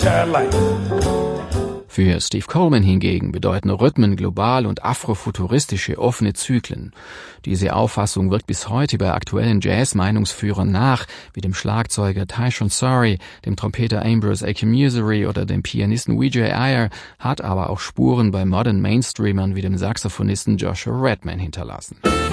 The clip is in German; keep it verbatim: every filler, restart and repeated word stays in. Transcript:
Für Steve Coleman hingegen bedeuten Rhythmen global und afrofuturistische offene Zyklen. Diese Auffassung wirkt bis heute bei aktuellen Jazz-Meinungsführern nach, wie dem Schlagzeuger Tyshon Sorry, dem Trompeter Ambrose Akinmusire oder dem Pianisten Vijay Iyer, hat aber auch Spuren bei Modern Mainstreamern wie dem Saxophonisten Joshua Redman hinterlassen.